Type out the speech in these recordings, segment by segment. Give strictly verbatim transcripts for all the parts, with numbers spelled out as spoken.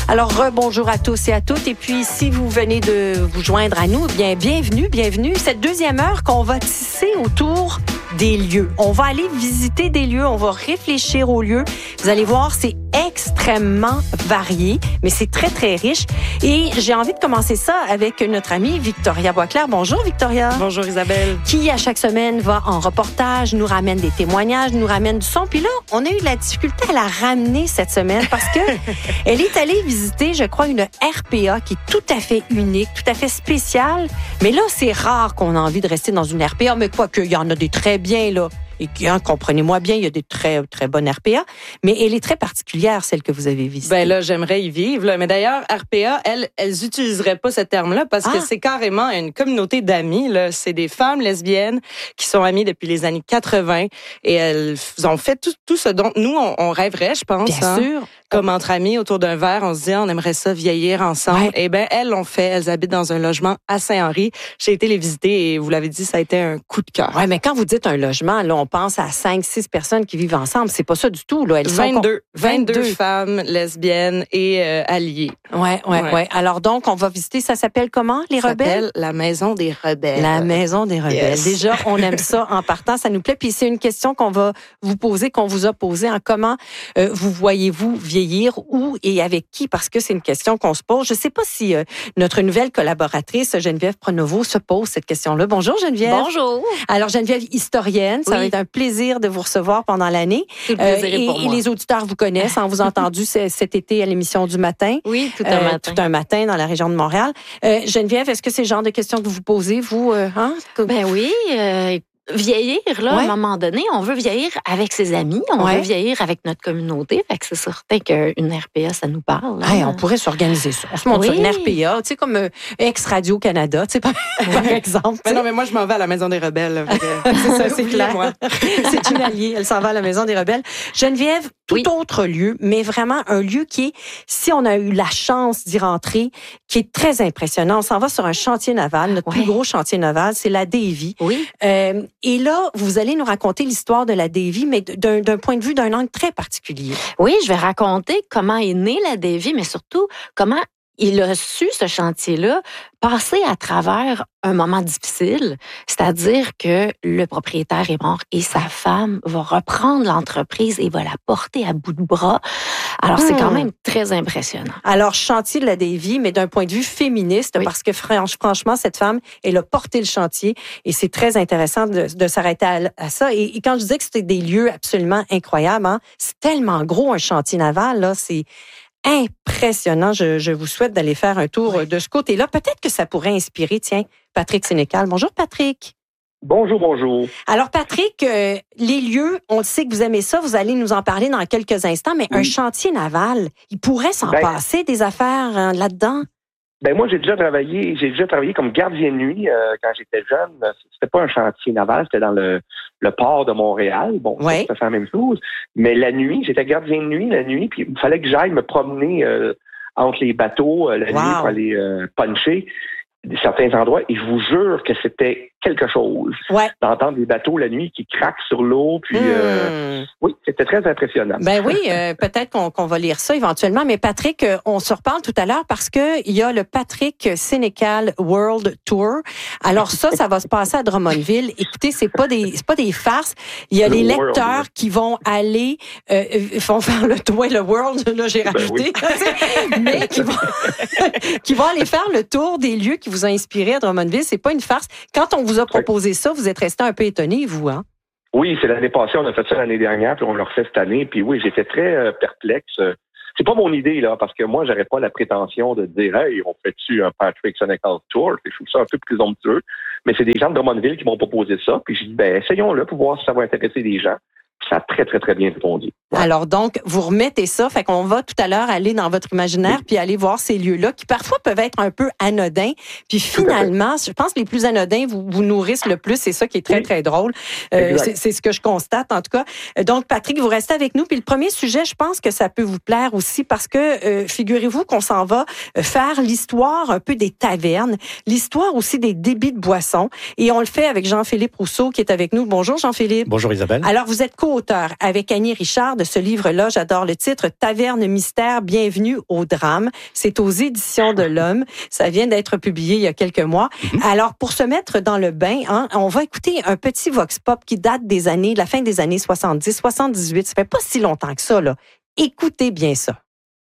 Alors, rebonjour à tous et à toutes. Et puis, si vous venez de vous joindre à nous, bien, bienvenue, bienvenue. Cette deuxième heure qu'on va tisser autour des lieux. On va aller visiter des lieux, on va réfléchir aux lieux. Vous allez voir, c'est extrêmement varié, mais c'est très, très riche. Et j'ai envie de commencer ça avec notre amie Victoria Boisclair. Bonjour, Victoria. Bonjour, Isabelle. Qui, à chaque semaine, va en reportage, nous ramène des témoignages, nous ramène du son. Puis là, on a eu de la difficulté à la ramener cette semaine parce que elle est allée visiter, je crois, une R P A qui est tout à fait unique, tout à fait spéciale. Mais là, c'est rare qu'on a envie de rester dans une R P A, mais quoi qu'il y en a des très bien, là. Et hein, comprenez-moi bien, il y a des très, très bonnes R P A, mais elle est très particulière, celle que vous avez visitée. Ben là, j'aimerais y vivre. Là. Mais d'ailleurs, R P A, elles, elles utiliseraient pas ce terme-là parce ah. que c'est carrément une communauté d'amis. Là. C'est des femmes lesbiennes qui sont amies depuis les années quatre-vingt et elles ont fait tout, tout ce dont nous, on, on rêverait, je pense. Bien hein. sûr. Comme entre amis, autour d'un verre, on se dit, on aimerait ça vieillir ensemble. Ouais. Eh bien, elles l'ont fait. Elles habitent dans un logement à Saint-Henri. J'ai été les visiter et vous l'avez dit, ça a été un coup de cœur. Oui, mais quand vous dites un logement, là, on pense à cinq, six personnes qui vivent ensemble. C'est pas ça du tout, là. Elles vingt-deux, sont... vingt-deux femmes lesbiennes et euh, alliées. Oui, oui, oui. Ouais. Alors donc, on va visiter, ça s'appelle comment, les ça Rebelles? Ça s'appelle la Maison des Rebelles. La Maison des Rebelles. Yes. Déjà, on aime ça en partant, ça nous plaît. Puis c'est une question qu'on va vous poser, qu'on vous a posée, en comment euh, vous voyez-vous vieillir, où et avec qui, parce que c'est une question qu'on se pose. Je ne sais pas si euh, notre nouvelle collaboratrice, Geneviève Pronovo, se pose cette question-là. Bonjour, Geneviève. Bonjour. Alors, Geneviève, historienne, ça oui. va être un plaisir de vous recevoir pendant l'année. C'est le plaisir euh, et, pour moi. Et les auditeurs vous connaissent, on vous a entendu cet été à l'émission du matin. Oui, tout un euh, matin. Tout un matin dans la région de Montréal. Euh, Geneviève, est-ce que c'est le genre de questions que vous vous posez, vous? Euh, hein? Ben oui, euh, vieillir, là, ouais. à un moment donné, on veut vieillir avec ses amis, on ouais. veut vieillir avec notre communauté. Fait que c'est certain qu'une R P A, ça nous parle. Hey, on pourrait s'organiser ça. On se monte oui. sur une R P A, tu sais, comme euh, ex-Radio-Canada, tu sais, par, par exemple. Mais non, mais moi, je m'en vais à la Maison des Rebelles. c'est ça, c'est clair. Moi. C'est une alliée. Elle s'en va à la Maison des Rebelles. Geneviève, tout oui. autre lieu, mais vraiment un lieu qui est, si on a eu la chance d'y rentrer, qui est très impressionnant. On s'en va sur un chantier naval. Notre ouais. plus gros chantier naval, c'est la Davie. Oui. Euh, Et là, vous allez nous raconter l'histoire de la Davie, mais d'un, d'un point de vue, d'un angle très particulier. Oui, je vais raconter comment est née la Davie, mais surtout comment il a su, ce chantier-là, passer à travers un moment difficile, c'est-à-dire que le propriétaire est mort et sa femme va reprendre l'entreprise et va la porter à bout de bras. Alors, hmm. c'est quand même très impressionnant. Alors, chantier de la Davie, mais d'un point de vue féministe, oui. parce que franchement, cette femme, elle a porté le chantier et c'est très intéressant de, de s'arrêter à, à ça. Et, et quand je disais que c'était des lieux absolument incroyables, hein, c'est tellement gros un chantier naval, là, c'est impressionnant. Je, je vous souhaite d'aller faire un tour oui. de ce côté-là. Peut-être que ça pourrait inspirer, tiens, Patrick Sénécal. Bonjour, Patrick. Bonjour, bonjour. Alors, Patrick, euh, les lieux, on le sait que vous aimez ça, vous allez nous en parler dans quelques instants, mais oui. un chantier naval, il pourrait s'en ben, passer des affaires hein, là-dedans? Ben moi, j'ai déjà travaillé, j'ai déjà travaillé comme gardien de nuit euh, quand j'étais jeune. C'était pas un chantier naval, c'était dans le, le port de Montréal. Bon, ouais. ça fait la même chose. Mais la nuit, j'étais gardien de nuit la nuit, puis il fallait que j'aille me promener euh, entre les bateaux euh, la wow. nuit pour aller euh, puncher certains endroits. Et je vous jure que c'était quelque chose ouais. d'entendre des bateaux la nuit qui craquent sur l'eau. Puis, mmh. euh, oui, c'était très impressionnant. Ben oui, euh, peut-être qu'on, qu'on va lire ça éventuellement. Mais Patrick, euh, on se reparle tout à l'heure parce que il y a le Patrick Sénécal World Tour. Alors ça, ça va se passer à Drummondville. Écoutez, c'est pas des, c'est pas des farces. Il y a le les world, lecteurs ouais. qui vont aller, euh, vont faire le tour, le World, là j'ai rajouté, ben oui. mais qui vont, qui vont aller faire le tour des lieux qui vous ont inspiré à Drummondville. C'est pas une farce. Quand on vous a proposé oui. ça, vous êtes resté un peu étonné, vous, hein? Oui, c'est l'année passée, on a fait ça l'année dernière, puis on le refait cette année. Puis oui, j'étais très euh, perplexe. C'est pas mon idée, là, parce que moi, j'aurais pas la prétention de dire « Hey, on fait-tu un Patrick Sénécal Tour? » Je trouve ça un peu présomptueux. Mais c'est des gens de Drummondville qui m'ont proposé ça. Puis je dis « Ben, essayons-le pour voir si ça va intéresser des gens. » Ça a très, très, très bien répondu. Ouais. Alors donc, vous remettez ça, fait qu'on va tout à l'heure aller dans votre imaginaire oui. puis aller voir ces lieux-là qui parfois peuvent être un peu anodins. Puis finalement, je pense que les plus anodins vous, vous nourrissent le plus. C'est ça qui est très, oui. très drôle. Euh, c'est, c'est ce que je constate en tout cas. Donc, Patrick, vous restez avec nous. Puis le premier sujet, je pense que ça peut vous plaire aussi parce que euh, figurez-vous qu'on s'en va faire l'histoire un peu des tavernes, l'histoire aussi des débits de boissons. Et on le fait avec Jean-Philippe Rousseau qui est avec nous. Bonjour Jean-Philippe. Bonjour Isabelle. Alors, vous êtes co co-auteur avec Annie Richard de ce livre-là. J'adore le titre, Taverne mystère, bienvenue au drame. C'est aux éditions de l'Homme. Ça vient d'être publié il y a quelques mois. Mm-hmm. Alors, pour se mettre dans le bain, hein, on va écouter un petit vox pop qui date des années, de la fin des années soixante-dix, soixante-dix-huit. Ça fait pas si longtemps que ça, là. Écoutez bien ça.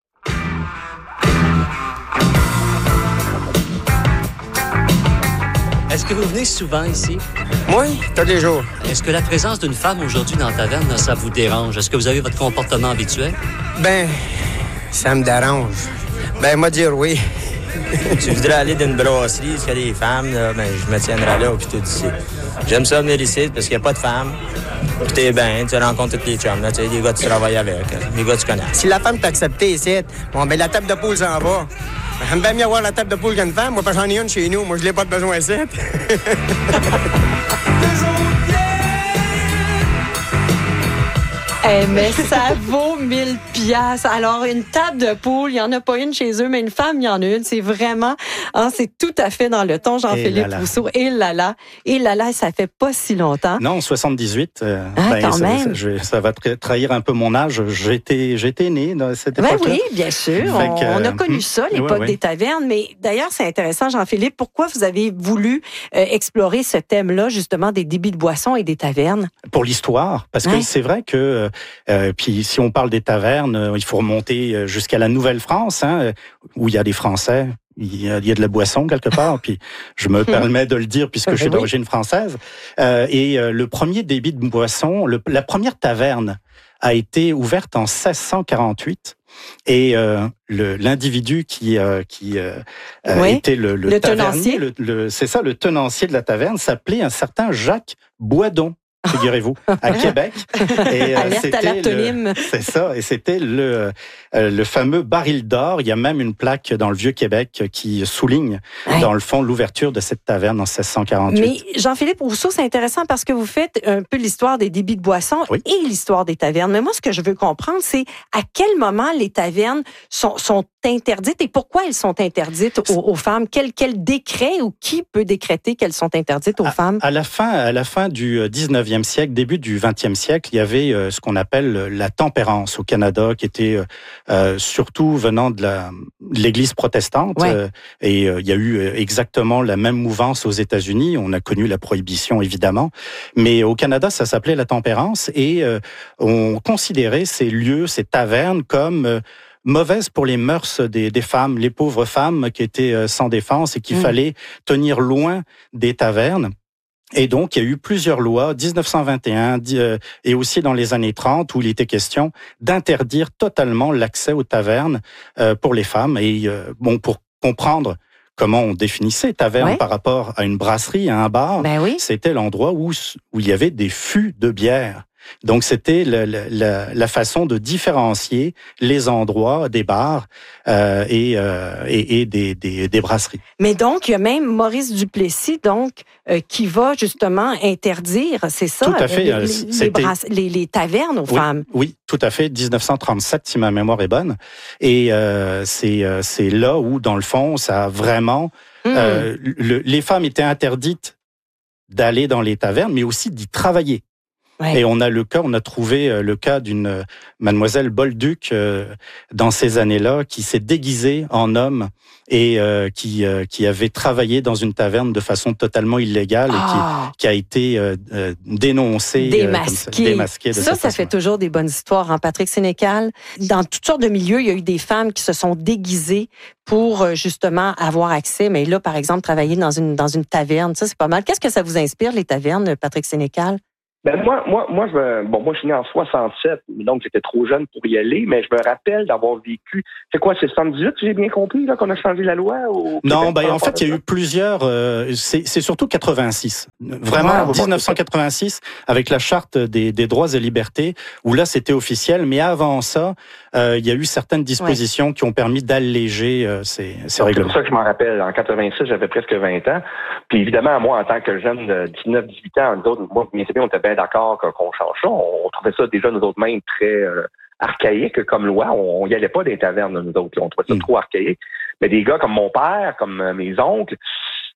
Est-ce que vous venez souvent ici? Oui, tous les jours. Est-ce que la présence d'une femme aujourd'hui dans la taverne, ça vous dérange? Est-ce que vous avez votre comportement habituel? Ben, ça me dérange. Ben, moi dire oui. Tu voudrais aller dans une brasserie, parce qu'il y a des femmes, là, ben, je me tiendrai là, puis tout ici. J'aime ça venir ici, parce qu'il n'y a pas de femmes. Puis t'es bien, tu rencontres tous les chums, là, tu sais, les gars que tu travailles avec, les gars que tu connais. Si la femme t'a accepté ici, bon, ben, la table de poule s'en va. J'aime bien mieux avoir la table de poule qu'une femme. Moi, parce que j'en ai une chez nous. Moi, je l'ai pas de besoin ici. Eh, mais ça vaut mille piastres. Alors, une table de poule, il n'y en a pas une chez eux, mais une femme, il y en a une. C'est vraiment, hein, c'est tout à fait dans le ton, Jean-Philippe Rousseau. Et là là, et là là, ça fait pas si longtemps. Non, soixante-dix-huit. Euh, ah, ben, quand ça, même. Ça, je, ça va trahir un peu mon âge. J'étais, j'étais né dans cette ben époque-là. Oui, bien sûr. On, que, on a connu euh, ça, l'époque ouais, ouais. des tavernes. Mais d'ailleurs, c'est intéressant, Jean-Philippe. Pourquoi vous avez voulu euh, explorer ce thème-là, justement, des débits de boissons et des tavernes? Pour l'histoire. Parce que ouais. c'est vrai que, euh, puis si on parle des tavernes, il faut remonter jusqu'à la Nouvelle-France, hein, où il y a des Français. Il y, a, il y a de la boisson quelque part, puis je me permets de le dire puisque je suis d'origine française. Euh, et euh, le premier débit de boisson, le, la première taverne a été ouverte en seize cent quarante-huit. Et euh, le, l'individu qui euh, qui euh, oui. était le, le, le tavernier, tenancier, le, le, c'est ça, le tenancier de la taverne, s'appelait un certain Jacques Boisdon. Figurez-vous, à Québec. Et, euh, alerte à l'aptonyme. C'est ça, et c'était le, euh, le fameux baril d'or. Il y a même une plaque dans le Vieux-Québec qui souligne, ouais. dans le fond, l'ouverture de cette taverne en seize cent quarante-huit. Mais Jean-Philippe Rousseau, c'est intéressant parce que vous faites un peu l'histoire des débits de boissons oui. et l'histoire des tavernes. Mais moi, ce que je veux comprendre, c'est à quel moment les tavernes sont, sont interdites et pourquoi elles sont interdites aux, aux femmes? Quel, quel décret ou qui peut décréter qu'elles sont interdites aux à, femmes? À la fin, à la fin du dix-neuvième siècle, début du vingtième siècle, il y avait euh, ce qu'on appelle la tempérance au Canada, qui était euh, surtout venant de, la, de l'Église protestante. Ouais. Euh, et euh, il y a eu exactement la même mouvance aux États-Unis. On a connu la prohibition, évidemment. Mais au Canada, ça s'appelait la tempérance. Et euh, on considérait ces lieux, ces tavernes, comme... Euh, mauvaise pour les mœurs des, des femmes, les pauvres femmes qui étaient euh, sans défense et qu'il mmh. fallait tenir loin des tavernes. Et donc, il y a eu plusieurs lois, dix-neuf cent vingt et un euh, et aussi dans les années trente, où il était question d'interdire totalement l'accès aux tavernes euh, pour les femmes. Et euh, bon, pour comprendre comment on définissait taverne ouais. par rapport à une brasserie, à un bar, ben oui. c'était l'endroit où, où il y avait des fûts de bière. Donc, c'était la, la, la façon de différencier les endroits des bars euh, et, euh, et, et des, des, des brasseries. Mais donc, il y a même Maurice Duplessis, donc, euh, qui va justement interdire, c'est ça, tout à fait. les, les, les, brasse, les, les tavernes aux oui, femmes. Oui, tout à fait. dix-neuf cent trente-sept, si ma mémoire est bonne. Et euh, c'est, euh, c'est là où, dans le fond, ça a vraiment... Mmh. Euh, le, les femmes étaient interdites d'aller dans les tavernes, mais aussi d'y travailler. Ouais. Et on a le cas, on a trouvé le cas d'une mademoiselle Bolduc euh, dans ces années-là qui s'est déguisée en homme et euh, qui euh, qui avait travaillé dans une taverne de façon totalement illégale oh. et qui, qui a été euh, dénoncée, démasquée. Euh, démasquée de ça, ça façon. fait toujours des bonnes histoires, hein, Patrick Sénécal. Dans toutes sortes de milieux, il y a eu des femmes qui se sont déguisées pour justement avoir accès. Mais là, par exemple, travailler dans une dans une taverne, ça c'est pas mal. Qu'est-ce que ça vous inspire, les tavernes, Patrick Sénécal? Ben moi, moi, moi, je me, bon, moi, je suis né en soixante-sept, donc j'étais trop jeune pour y aller, mais je me rappelle d'avoir vécu. C'est quoi, c'est soixante-dix-huit, si j'ai bien compris, là, qu'on a changé la loi? Ou non, ben en fait, il y a eu plusieurs. Euh, c'est, c'est surtout quatre-vingt-six. Vraiment, ah, dix-neuf cent quatre-vingt-six, avec la charte des, des droits et libertés, où là, c'était officiel. Mais avant ça, euh, il y a eu certaines dispositions ouais. qui ont permis d'alléger euh, ces, ces règlements. C'est pour ça que je m'en rappelle. En quatre-vingt-six, j'avais presque vingt ans. Puis évidemment, moi, en tant que jeune de dix-neuf dix-huit ans, nous autres, moi, bien, c'est bien, on était bien d'accord qu'on change ça. On trouvait ça déjà, nous autres, même très euh, archaïque comme loi. On n'y allait pas des tavernes, nous autres. On trouvait ça mmh. trop archaïque. Mais des gars comme mon père, comme euh, mes oncles,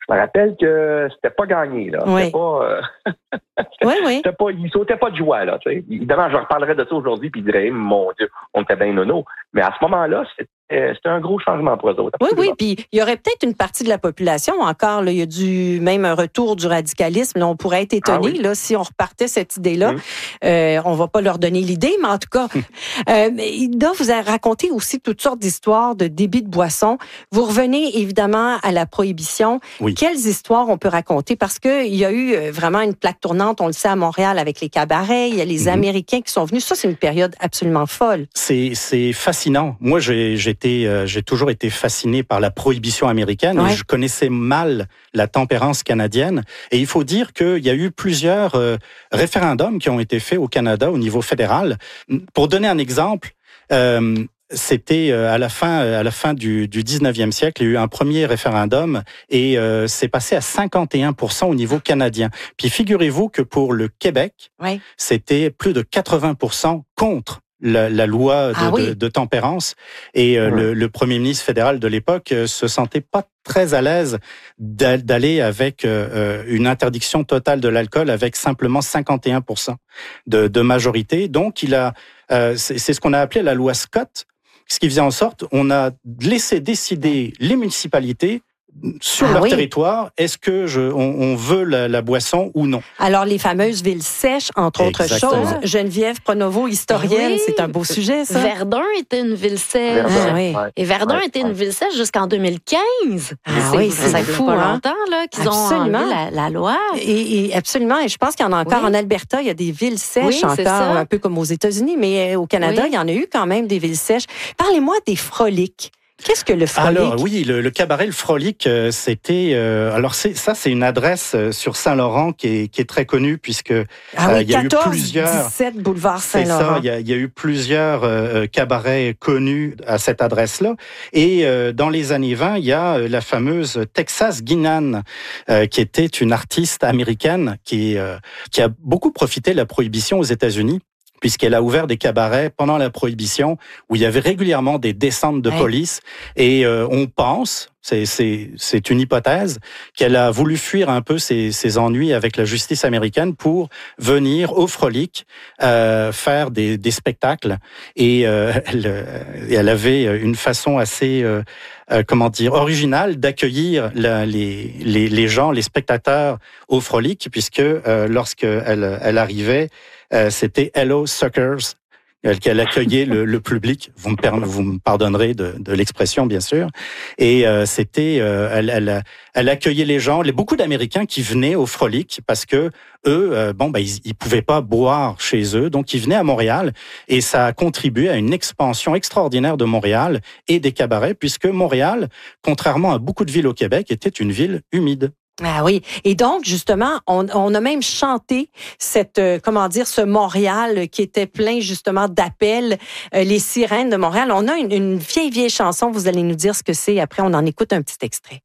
je me rappelle que c'était pas gagné, là. Oui. C'était pas... Euh, oui, oui. C'était pas, il sautait pas de joie, là, tu sais. Évidemment, je reparlerai de ça aujourd'hui, puis il dirait, mon Dieu, on était bien nono. Mais à ce moment-là, c'était, c'était un gros changement pour eux autres. Oui, oui, puis il y aurait peut-être une partie de la population encore, là, il y a du, même un retour du radicalisme, là, on pourrait être étonné, ah oui. là, si on repartait cette idée-là. Mmh. Euh, on va pas leur donner l'idée, mais en tout cas, euh, Hilda vous a raconté aussi toutes sortes d'histoires de débit de boissons. Vous revenez évidemment à la prohibition. Oui. Quelles histoires on peut raconter? Parce que il y a eu vraiment une plaque tournante, on le sait, à Montréal avec les cabarets, il y a les mmh. Américains qui sont venus. Ça, c'est une période absolument folle. C'est, c'est fascinant. Moi, j'ai, j'étais, euh, j'ai toujours été fasciné par la prohibition américaine. Ouais. Et je connaissais mal la tempérance canadienne. Et il faut dire qu'il y a eu plusieurs euh, référendums qui ont été faits au Canada au niveau fédéral. Pour donner un exemple, euh, c'était à la fin, à la fin du, du dix-neuvième siècle, il y a eu un premier référendum et euh, c'est passé à cinquante et un pour cent au niveau canadien. Puis figurez-vous que pour le Québec, oui. c'était plus de quatre-vingts pour cent contre la, la loi de, ah oui. de, de tempérance. Et euh, ouais. le, le premier ministre fédéral de l'époque euh, se sentait pas très à l'aise d'aller avec euh, une interdiction totale de l'alcool avec simplement cinquante et un pour cent de, de majorité. Donc, il a, euh, c'est, c'est ce qu'on a appelé la loi Scott, ce qui faisait en sorte on a laissé décider les municipalités sur ah leur oui. territoire, est-ce que je, on, on veut la, la boisson ou non? Alors, les fameuses villes sèches, entre Exactement. autres choses. Geneviève Pronovo, historienne, oui. c'est un beau sujet, ça. Verdun était une ville sèche. Ah, oui. Et Verdun ouais, était ouais. une ville sèche jusqu'en deux mille quinze. Ah c'est, oui, c'est, c'est fou, pas hein? longtemps là, qu'ils absolument. ont enlevé la, la loi. Et, et absolument, et je pense qu'il y en a encore oui. en Alberta, il y a des villes sèches oui, encore, un peu comme aux États-Unis, mais au Canada, oui. il y en a eu quand même des villes sèches. Parlez-moi des froliques. Qu'est-ce que le Frolic? Alors oui, le, le cabaret Le Frolic, euh, c'était... Euh, alors c'est, ça, c'est une adresse euh, sur Saint-Laurent qui est, qui est très connue puisque ah oui, euh, il y a quatorze, eu plusieurs... dix-sept boulevard Saint-Laurent. C'est ça, il y a, il y a eu plusieurs euh, cabarets connus à cette adresse-là. Et euh, dans les années vingt, il y a la fameuse Texas Guinan, euh, qui était une artiste américaine qui, euh, qui a beaucoup profité de la prohibition aux États-Unis, puisqu'elle a ouvert des cabarets pendant la Prohibition où il y avait régulièrement des descentes de ouais. police. Et euh, on pense, c'est, c'est, c'est une hypothèse, qu'elle a voulu fuir un peu ses, ses ennuis avec la justice américaine pour venir au Frolic euh, faire des, des spectacles. Et euh, elle, elle avait une façon assez... Euh, Euh, comment dire, original d'accueillir la, les, les, les gens, les spectateurs au Frolic, puisque euh, lorsque elle, elle arrivait, euh, c'était Hello Suckers qu'elle accueillait le, le public. Vous me, per, vous me pardonnerez de, de l'expression, bien sûr. Et euh, c'était, euh, elle, elle, elle accueillait les gens, les, beaucoup d'Américains qui venaient au Frolic parce que eux, euh, bon, ben ils, ils pouvaient pas boire chez eux, donc ils venaient à Montréal et ça a contribué à une expansion extraordinaire de Montréal et des cabarets, puisque Montréal, contrairement à beaucoup de villes au Québec, était une ville humide. Ah oui. Et donc, justement, on, on a même chanté cette, euh, comment dire, ce Montréal qui était plein, justement, d'appels, euh, les sirènes de Montréal. On a une, une vieille, vieille chanson. Vous allez nous dire ce que c'est. Après, on en écoute un petit extrait.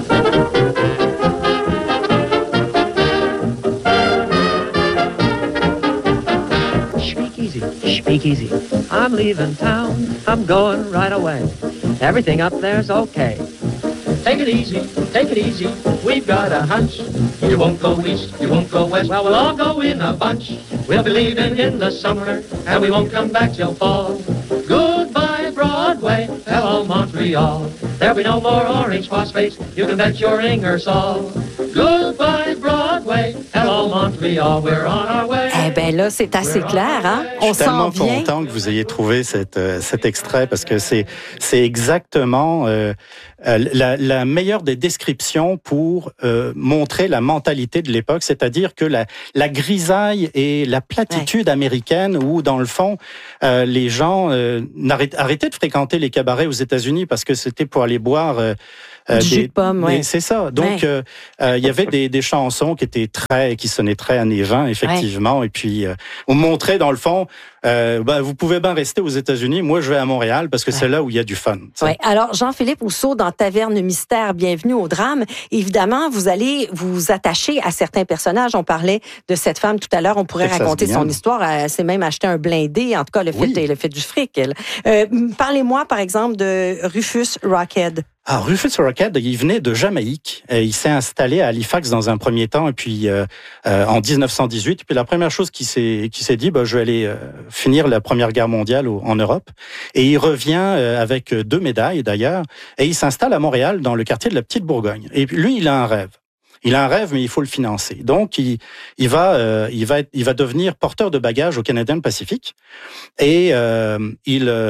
Speak easy, speak easy. I'm leaving town. I'm going right away. Everything up there's okay. Take it easy, take it easy, we've got a hunch. You won't go east, you won't go west, well, we'll all go in a bunch. We'll be leaving in the summer, and we won't come back till fall. Goodbye, Broadway, hello, Montreal. There'll be no more orange phosphates, you can bet your Ingersoll. Goodbye, Broadway, hello, Montreal, we're on our way. Eh bien là, c'est assez clair, hein? On s'en vient. Je suis tellement content que vous ayez trouvé cette, euh, cet extrait, parce que c'est, c'est exactement euh, la, la meilleure des descriptions pour euh, montrer la mentalité de l'époque, c'est-à-dire que la, la grisaille et la platitude ouais. américaine, où dans le fond, euh, les gens euh, arrêtaient de fréquenter les cabarets aux États-Unis parce que c'était pour aller boire... Euh, Euh, du des, jus de pomme, oui. C'est ça. Donc, il ouais. euh, euh, y avait des, des chansons qui étaient très, qui sonnaient très années vingt, effectivement. Ouais. Et puis, euh, on montrait dans le fond, euh, ben, vous pouvez bien rester aux États-Unis. Moi, je vais à Montréal parce que ouais. c'est là où il y a du fun. Oui. Alors, Jean-Philippe Rousseau, dans Taverne Mystère, bienvenue au drame. Évidemment, vous allez vous attacher à certains personnages. On parlait de cette femme tout à l'heure. On pourrait Texas raconter Guinan. Son histoire. Elle s'est même acheté un blindé. En tout cas, le fait, oui. le fait du fric. Elle. Euh, parlez-moi, par exemple, de Rufus Rockhead. Ah, Rufus Rockhead, il venait de Jamaïque. Et il s'est installé à Halifax dans un premier temps, et puis euh, euh, en dix-neuf cent dix-huit. Puis la première chose qu'il s'est, qu'il s'est dit, bah, je vais aller euh, finir la Première Guerre mondiale au, en Europe. Et il revient euh, avec deux médailles d'ailleurs, et il s'installe à Montréal dans le quartier de la Petite Bourgogne. Et lui, il a un rêve. Il a un rêve, mais il faut le financer. Donc, il, il va, euh, il va, il va devenir porteur de bagages au Canadian Pacific, et euh, il. Euh,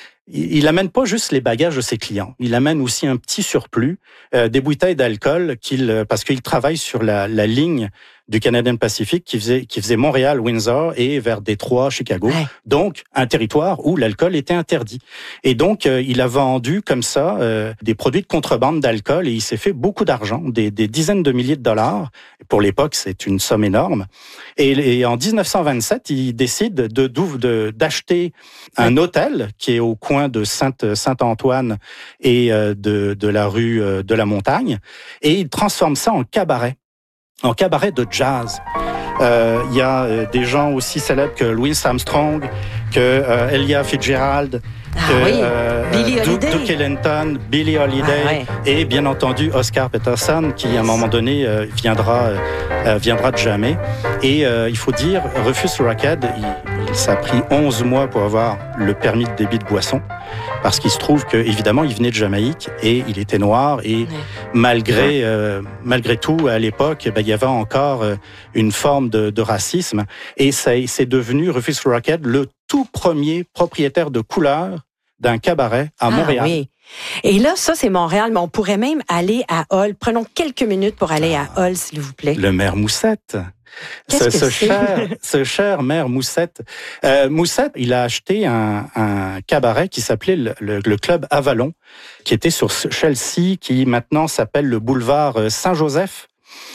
Il amène pas juste les bagages de ses clients, il amène aussi un petit surplus, euh, des bouteilles d'alcool qu'il, parce qu'il travaille sur la, la ligne du Canadian Pacific qui faisait, qui faisait Montréal, Windsor et vers Détroit, Chicago. Ouais. Donc, un territoire où l'alcool était interdit. Et donc, euh, il a vendu comme ça euh, des produits de contrebande d'alcool et il s'est fait beaucoup d'argent, des, des dizaines de milliers de dollars. Pour l'époque, c'est une somme énorme. Et, et en dix-neuf cent vingt-sept, il décide de, de, d'acheter un hôtel qui est au coin de Sainte, Saint-Antoine et euh, de, de la rue euh, de la Montagne. Et il transforme ça en cabaret. En cabaret de jazz. Euh, il y a euh, des gens aussi célèbres que Louis Armstrong, que euh, Ella Fitzgerald, ah, que oui. euh, Billie Duke, Holiday. Duke Ellington, Billie Holiday ah, ouais. et bien entendu Oscar Peterson qui à un moment donné euh, viendra euh, viendra de jamais. Et euh, il faut dire, Rufus Rockhead, il, il ça a pris onze mois pour avoir le permis de débit de boisson. Parce qu'il se trouve que évidemment il venait de Jamaïque et il était noir et ouais. malgré euh, malgré tout à l'époque ben, il y avait encore euh, une forme de, de racisme et ça, c'est devenu Rufus Rockhead le tout premier propriétaire de couleur d'un cabaret à Montréal. Ah, oui. Et là, ça, c'est Montréal, mais on pourrait même aller à Hull. Prenons quelques minutes pour aller à Hull, s'il vous plaît. Le maire Moussette. Qu'est-ce ce, que ce cher, ce cher maire Moussette. Euh, Moussette, il a acheté un, un cabaret qui s'appelait le, le, le Club Avalon, qui était sur Chelsea, qui maintenant s'appelle le boulevard Saint-Joseph.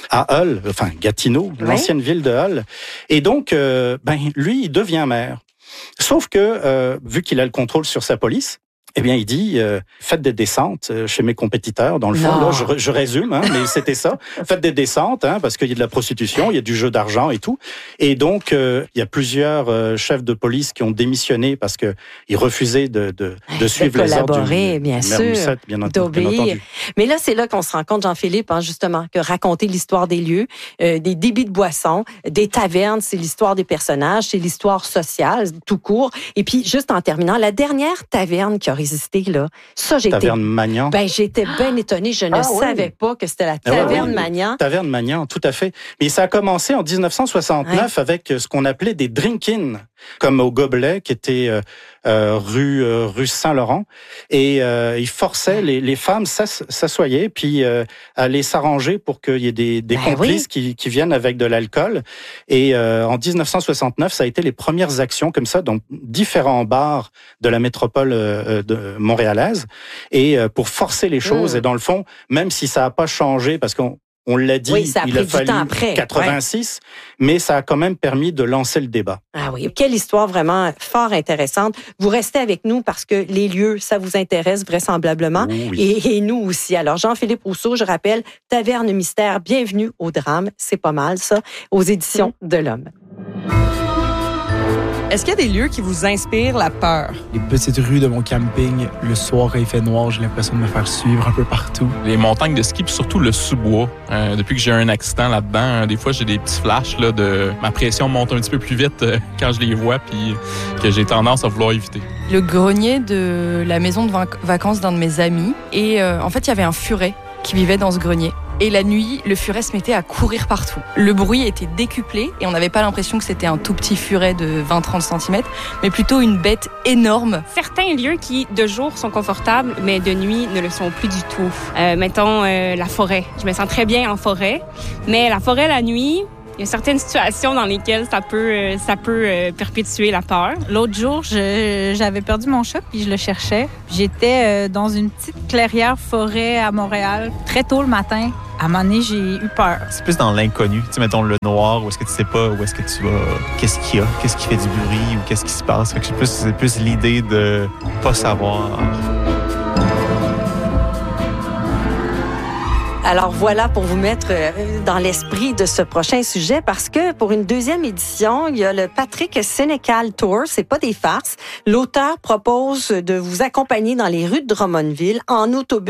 À Hull, enfin Gatineau, ouais. l'ancienne ville de Hull. Et donc, euh, ben lui, il devient maire. Sauf que, euh, vu qu'il a le contrôle sur sa police, eh bien, il dit, euh, faites des descentes chez mes compétiteurs. Dans le fond, là, je, je résume, hein, mais c'était ça. Faites des descentes, hein, parce qu'il y a de la prostitution, il y a du jeu d'argent et tout. Et donc, euh, il y a plusieurs euh, chefs de police qui ont démissionné parce que ils refusaient de, de, de suivre les ordres du, bien du sûr, maire Moussette, bien, d'obéir. bien entendu. Mais là, c'est là qu'on se rend compte, Jean-Philippe, hein, justement, que raconter l'histoire des lieux, euh, des débits de boissons, des tavernes, c'est l'histoire des personnages, c'est l'histoire sociale, tout court. Et puis, juste en terminant, la dernière taverne qui a résisté, là, ça, j'ai Taverne été... Magnan. Ben, j'étais bien étonnée. Je ne ah, savais oui. pas que c'était la Taverne ah, oui, oui. Magnan. Taverne Magnan, tout à fait. Mais ça a commencé en dix-neuf cent soixante-neuf ouais. avec ce qu'on appelait des drink-in, comme au Gobelet, qui était euh, euh, rue euh, rue Saint-Laurent. Et euh, ils forçaient, les, les femmes s'assoyaient, puis euh, allaient s'arranger pour qu'il y ait des, des ben complices oui. qui, qui viennent avec de l'alcool. Et euh, en dix-neuf cent soixante-neuf, ça a été les premières actions comme ça dans différents bars de la métropole euh, de montréalaise. Et euh, pour forcer les choses, mmh. et dans le fond, même si ça n'a pas changé, parce qu'on on l'a dit, oui, ça a il pris a du fallu temps après. quatre-vingt-six, ouais. mais ça a quand même permis de lancer le débat. Ah oui, quelle histoire vraiment fort intéressante. Vous restez avec nous parce que les lieux, ça vous intéresse vraisemblablement, oui. et, et nous aussi. Alors, Jean-Philippe Rousseau, je rappelle, Taverne Mystère, bienvenue au drame, c'est pas mal ça, aux éditions de l'Homme. Est-ce qu'il y a des lieux qui vous inspirent la peur? Les petites rues de mon camping, le soir quand il fait noir, j'ai l'impression de me faire suivre un peu partout. Les montagnes de ski, puis surtout le sous-bois. Euh, depuis que j'ai eu un accident là-dedans, euh, des fois j'ai des petits flashs là, de ma pression monte un petit peu plus vite euh, quand je les vois, puis que j'ai tendance à vouloir éviter. Le grenier de la maison de vacances d'un de mes amis. Et euh, en fait, il y avait un furet qui vivait dans ce grenier. Et la nuit, le furet se mettait à courir partout. Le bruit était décuplé et on n'avait pas l'impression que c'était un tout petit furet de vingt à trente centimètres, mais plutôt une bête énorme. Certains lieux qui, de jour, sont confortables, mais de nuit, ne le sont plus du tout. Euh, mettons, euh, la forêt. Je me sens très bien en forêt, mais la forêt, la nuit... Il y a certaines situations dans lesquelles ça peut, ça peut euh, perpétuer la peur. L'autre jour, je, j'avais perdu mon chat puis je le cherchais. J'étais euh, dans une petite clairière forêt à Montréal, très tôt le matin. À un moment donné, j'ai eu peur. C'est plus dans l'inconnu. Tu sais, mettons le noir, où est-ce que tu sais pas où est-ce que tu vas, qu'est-ce qu'il y a, qu'est-ce qui fait du bruit ou qu'est-ce qui se passe. Fait que c'est plus, c'est plus l'idée de pas savoir. Alors voilà pour vous mettre dans l'esprit de ce prochain sujet parce que pour une deuxième édition, il y a le Patrick Sénécal Tour, c'est pas des farces. L'auteur propose de vous accompagner dans les rues de Drummondville en autobus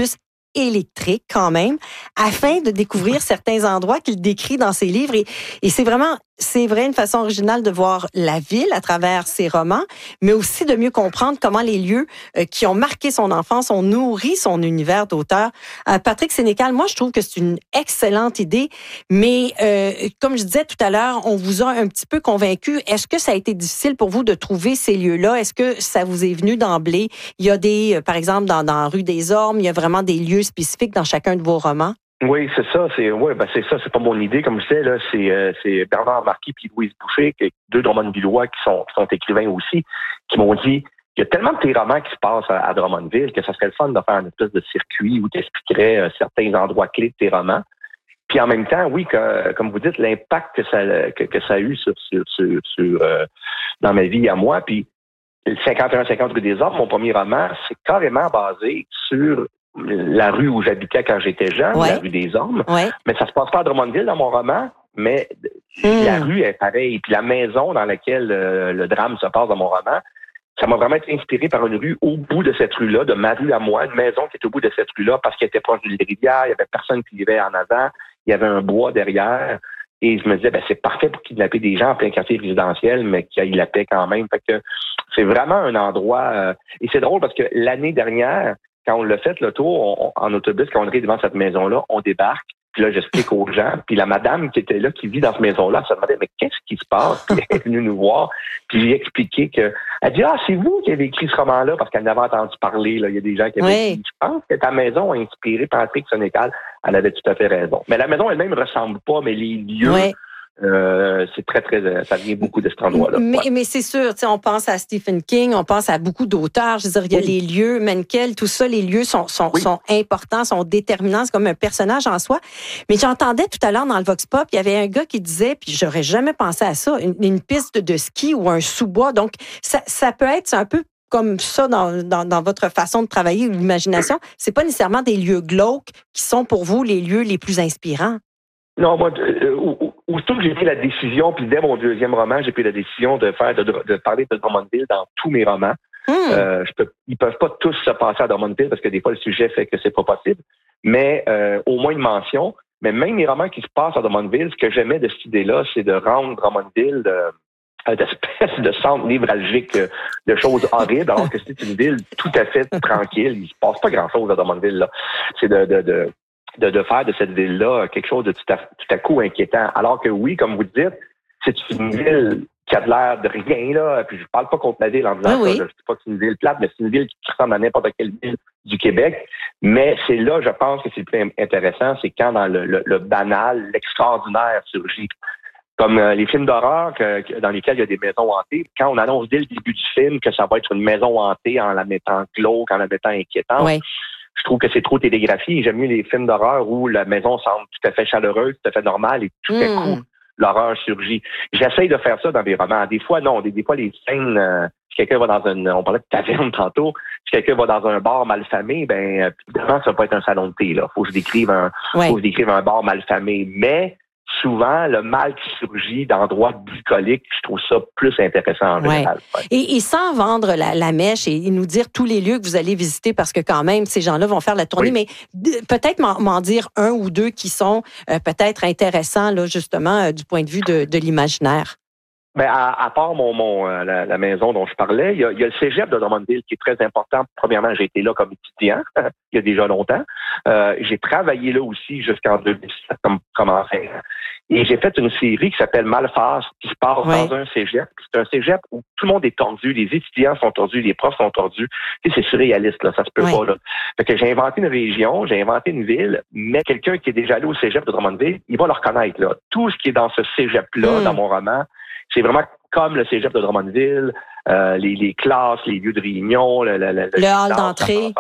électrique quand même, afin de découvrir certains endroits qu'il décrit dans ses livres. Et, et c'est vraiment, c'est vrai, une façon originale de voir la ville à travers ses romans, mais aussi de mieux comprendre comment les lieux euh, qui ont marqué son enfance ont nourri son univers d'auteur. Euh, Patrick Sénécal, moi, je trouve que c'est une excellente idée, mais euh, comme je disais tout à l'heure, on vous a un petit peu convaincu. Est-ce que ça a été difficile pour vous de trouver ces lieux-là? Est-ce que ça vous est venu d'emblée? Il y a des, euh, par exemple, dans, dans Rue des Ormes, il y a vraiment des lieux spécifiques dans chacun de vos romans? Oui, c'est ça. C'est ouais, ben c'est ça. C'est pas mon idée, comme je disais là. C'est euh, c'est Bernard Marquis puis Louise Boucher, qui, deux Drummondvillois qui sont qui sont écrivains aussi, qui m'ont dit il y a tellement de tes romans qui se passent à, à Drummondville que ça serait le fun de faire une espèce de circuit où tu expliquerais euh, certains endroits clés de tes romans. Puis en même temps, oui, que, comme vous dites, l'impact que ça que, que ça a eu sur sur sur, sur euh, dans ma vie à moi. Puis cinquante et un cinquante rue des Ormes, mon premier roman, c'est carrément basé sur la rue où j'habitais quand j'étais jeune, ouais. la rue des Ormes. Ouais. Mais ça se passe pas à Drummondville dans mon roman, mais mmh. la rue est pareille. Puis la maison dans laquelle euh, le drame se passe dans mon roman, ça m'a vraiment été inspiré par une rue au bout de cette rue-là, de ma rue à moi, une maison qui était au bout de cette rue-là parce qu'elle était proche d'une rivière, il y avait personne qui vivait en avant, il y avait un bois derrière. Et je me disais, ben c'est parfait pour kidnapper des gens en plein quartier résidentiel, mais qui aillent la paix quand même. Fait que c'est vraiment un endroit... Euh, et c'est drôle parce que l'année dernière, quand on l'a fait le tour, on, en autobus, quand on arrive devant cette maison-là, on débarque, puis là, j'explique aux gens, puis la madame qui était là, qui vit dans cette maison-là, elle se demandait, mais qu'est-ce qui se passe? Puis elle est venue nous voir, puis j'ai expliqué que... Elle dit, ah, c'est vous qui avez écrit ce roman-là, parce qu'elle en avait entendu parler, là. Il y a des gens qui avaient oui. dit, je pense que ta maison a inspiré Patrick Sénécal. Elle avait tout à fait raison. Mais la maison elle-même ne ressemble pas, mais les lieux... Oui. Euh, c'est très, très... Ça vient beaucoup de cet endroit-là. Mais, ouais. mais c'est sûr, tu sais, on pense à Stephen King, on pense à beaucoup d'auteurs. Je veux dire, il y a oui. les lieux, Menkel, tout ça, les lieux sont, sont, oui. sont importants, sont déterminants. C'est comme un personnage en soi. Mais j'entendais tout à l'heure dans le Vox Pop, il y avait un gars qui disait, puis j'aurais jamais pensé à ça, une, une piste de ski ou un sous-bois. Donc, ça, ça peut être un peu comme ça dans, dans, dans votre façon de travailler ou l'imagination. C'est pas nécessairement des lieux glauques qui sont pour vous les lieux les plus inspirants. Non, moi, euh, aussitôt que j'ai pris la décision, puis dès mon deuxième roman, j'ai pris la décision de faire de, de parler de Drummondville dans tous mes romans. Mmh. Euh, je peux, ils peuvent pas tous se passer à Drummondville parce que des fois le sujet fait que c'est pas possible. Mais euh, au moins une mention. Mais même les romans qui se passent à Drummondville, ce que j'aimais de cette idée-là, c'est de rendre Drummondville de, d'espèce de centre névralgique de choses horribles, alors que c'est une ville tout à fait tranquille. Il se passe pas grand-chose à Drummondville là. C'est de, de, de De, de faire de cette ville-là quelque chose de tout à, tout à coup inquiétant. Alors que oui, comme vous dites, c'est une ville qui a de l'air de rien, là. Puis je parle pas contre la ville en disant oui, ça. Oui. Je dis pas que c'est une ville plate, mais c'est une ville qui ressemble à n'importe quelle ville du Québec. Mais c'est là, je pense que c'est le plus intéressant, c'est quand dans le, le, le banal, l'extraordinaire surgit. Comme euh, les films d'horreur que, que, dans lesquels il y a des maisons hantées, quand on annonce dès le début du film que ça va être une maison hantée en la mettant glauque, en la mettant inquiétante, oui. Je trouve que c'est trop télégraphié. J'aime mieux les films d'horreur où la maison semble tout à fait chaleureuse, tout à fait normale et tout à mmh. coup, l'horreur surgit. J'essaye de faire ça dans des romans. Des fois, non. Des, des fois, les scènes, euh, si quelqu'un va dans une... On parlait de taverne tantôt. Si quelqu'un va dans un bar malfamé, ben évidemment, ça va pas être un salon de thé. Là. Faut que je décrive un, ouais. faut que je décrive un bar malfamé. Mais souvent, le mal qui surgit d'endroits bucoliques, je trouve ça plus intéressant en général. Ouais. Et, et sans vendre la, la mèche et, et nous dire tous les lieux que vous allez visiter, parce que quand même, ces gens-là vont faire la tournée, oui. mais d- peut-être m'en, m'en dire un ou deux qui sont euh, peut-être intéressants, là, justement, euh, du point de vue de, de l'imaginaire. Ben, à, à part mon, mon euh, la, la maison dont je parlais, il y, a, il y a le cégep de Drummondville qui est très important. Premièrement, j'ai été là comme étudiant il y a déjà longtemps. Euh, j'ai travaillé là aussi jusqu'en deux mille sept comme, comme enseignant. Et j'ai fait une série qui s'appelle Malface, qui se passe ouais. dans un cégep. C'est un cégep où tout le monde est tordu, les étudiants sont tordus, les profs sont tordus. Tu sais, c'est surréaliste, là, ça se peut ouais. pas, là. Fait que j'ai inventé une région, j'ai inventé une ville, mais quelqu'un qui est déjà allé au cégep de Drummondville, il va le reconnaître, là. Tout ce qui est dans ce cégep-là, mmh. dans mon roman, c'est vraiment comme le cégep de Drummondville, euh, les, les classes, les lieux de réunion, le, le, le, le hall d'entrée.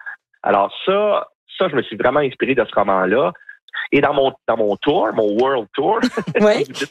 Alors ça, ça, je me suis vraiment inspiré de ce roman-là. Et dans mon dans mon tour, mon World Tour, oui. vous dites